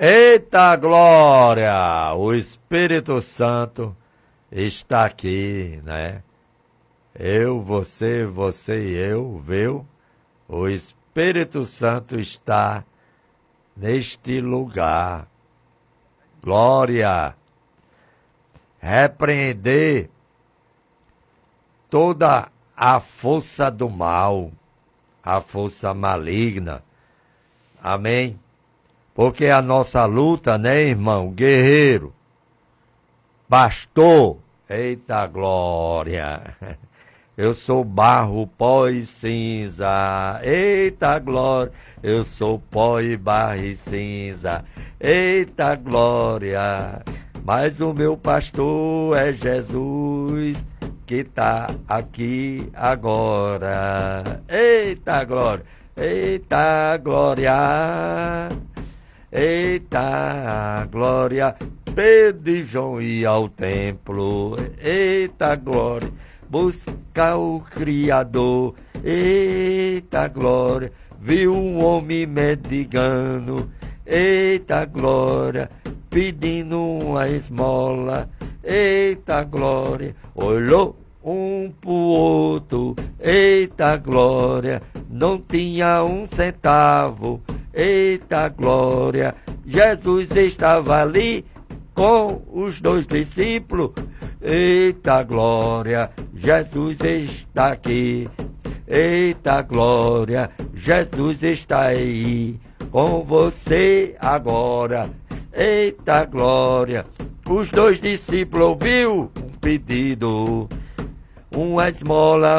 Eita glória! O Espírito Santo está aqui, né? Eu, você e eu, viu? O Espírito Santo está neste lugar. Glória! Repreender toda a força do mal, a força maligna. Amém? Porque a nossa luta, né, irmão? Guerreiro, pastor, eita glória! Eu sou barro, pó e cinza, eita glória! Eu sou pó e barro e cinza, eita glória! Mas o meu pastor é Jesus, que tá aqui agora. Eita glória! Eita glória! Eita glória! Pedro e João ia ao templo. Eita glória! Buscar o Criador. Eita glória! Viu um homem mendigando. Eita glória! Pedindo uma esmola. Eita glória! Olhou um pro outro. Eita glória! Não tinha um centavo. Eita glória! Jesus estava ali com os 2 discípulos. Eita glória! Jesus está aqui. Eita glória! Jesus está aí com você agora. Eita glória! Os 2 discípulos ouviu um pedido. Uma esmola,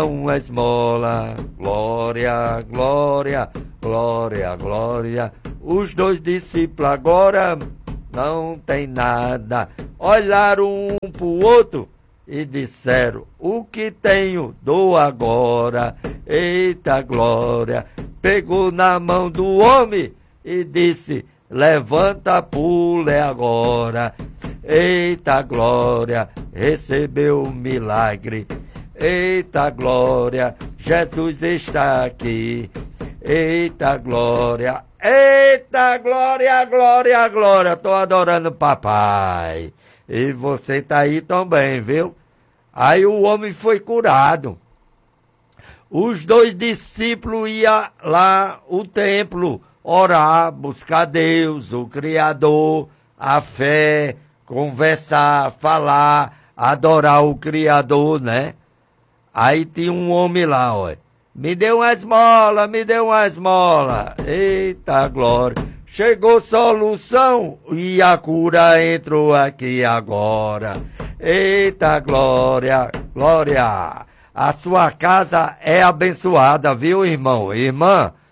glória, glória, glória, glória. Os 2 discípulos agora não tem nada. Olharam um pro outro e disseram, o que tenho, dou agora. Eita glória! Pegou na mão do homem e disse, levanta, pule agora. Eita glória! Recebeu o milagre. Eita glória, Jesus está aqui. Eita glória, eita glória, glória, glória. Tô adorando papai. E você tá aí também, viu? Aí o homem foi curado. Os 2 discípulos iam lá ao templo orar, buscar Deus, o Criador, a fé, conversar, falar, adorar o Criador, né? Aí tinha um homem lá, ó. Me deu uma esmola, me deu uma esmola. Eita glória! Chegou solução e a cura entrou aqui agora. Eita glória, glória! A sua casa é abençoada, viu, irmão? Irmã,